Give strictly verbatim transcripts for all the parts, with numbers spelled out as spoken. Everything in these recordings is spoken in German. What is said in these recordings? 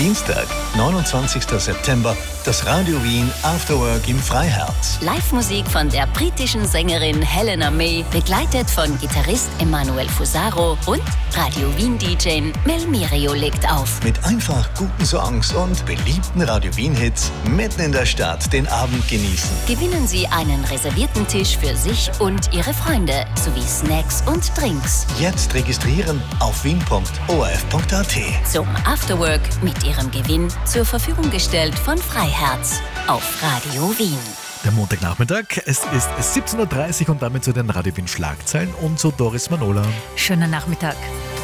Dienstag, neunundzwanzigster September, das Radio Wien Afterwork im Freiherz. Live-Musik von der britischen Sängerin Helena May, begleitet von Gitarrist Emanuel Fusaro und Radio Wien D J Mel Mirio legt auf. Mit einfach guten Songs und beliebten Radio Wien Hits mitten in der Stadt den Abend genießen. Gewinnen Sie einen reservierten Tisch für sich und Ihre Freunde sowie Snacks und Drinks. Jetzt registrieren auf wien punkt o r f punkt a t. Zum Afterwork mit Ihrem Gewinn zur Verfügung gestellt von Freiherz auf Radio Wien. Der Montagnachmittag, es ist siebzehn Uhr dreißig und damit zu den Radio Wien Schlagzeilen und zu Doris Manola. Schönen Nachmittag.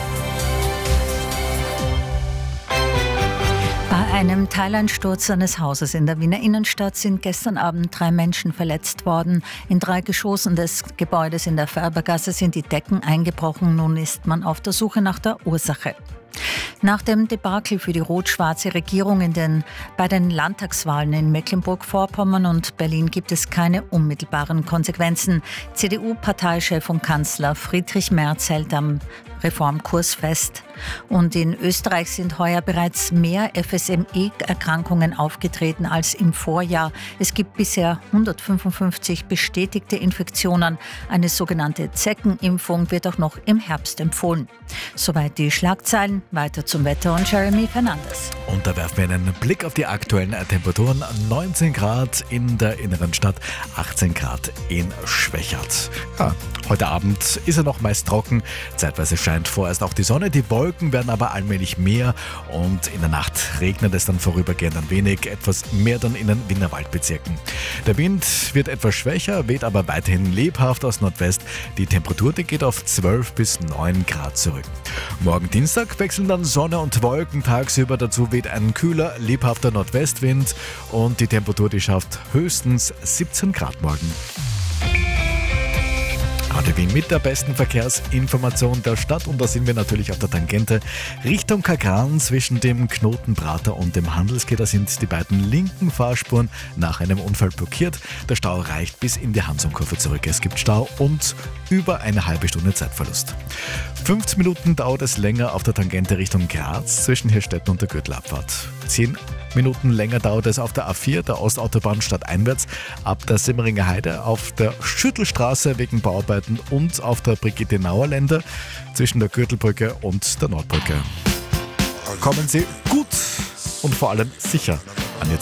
Bei einem Teileinsturz eines Hauses in der Wiener Innenstadt sind gestern Abend drei Menschen verletzt worden. In drei Geschossen des Gebäudes in der Färbergasse sind die Decken eingebrochen. Nun ist man auf der Suche nach der Ursache. Nach dem Debakel für die rot-schwarze Regierung in den, bei den Landtagswahlen in Mecklenburg-Vorpommern und Berlin gibt es keine unmittelbaren Konsequenzen. C D U-Parteichef und Kanzler Friedrich Merz hält am Reformkurs fest. Und in Österreich sind heuer bereits mehr F S M E-Erkrankungen aufgetreten als im Vorjahr. Es gibt bisher hundertfünfundfünfzig bestätigte Infektionen. Eine sogenannte Zeckenimpfung wird auch noch im Herbst empfohlen. Soweit die Schlagzeilen. Weiter zum Wetter und Jeremy Fernandes. Und da werfen wir einen Blick auf die aktuellen Temperaturen. neunzehn Grad in der inneren Stadt, achtzehn Grad in Schwechat. Ja, heute Abend ist er noch meist trocken. Zeitweise scheint vorerst auch die Sonne. Die Wolken werden aber allmählich mehr und in der Nacht regnet es dann vorübergehend ein wenig, etwas mehr dann in den Wiener Waldbezirken. Der Wind wird etwas schwächer, weht aber weiterhin lebhaft aus Nordwest. Die Temperatur, die geht auf zwölf bis neun Grad zurück. Morgen Dienstag wechseln dann Sonne und Wolken tagsüber. Dazu weht ein kühler, lebhafter Nordwestwind und die Temperatur, die schafft höchstens siebzehn Grad morgen. Radio Wien mit der besten Verkehrsinformation der Stadt und da sind wir natürlich auf der Tangente Richtung Kagran zwischen dem Knotenprater und dem Handelskehr. Da sind die beiden linken Fahrspuren nach einem Unfall blockiert. Der Stau reicht bis in die Hansumkurve zurück. Es gibt Stau und über eine halbe Stunde Zeitverlust. fünfzehn Minuten dauert es länger auf der Tangente Richtung Graz zwischen Hirstetten und der Gürtelabfahrt. zehn Minuten länger dauert es auf der A vier, der Ostautobahn stadteinwärts, ab der Semmeringer Heide, auf der Schüttelstraße wegen Bauarbeiten und auf der Brigitte-Nauer-Länder zwischen der Gürtelbrücke und der Nordbrücke. Kommen Sie gut und vor allem sicher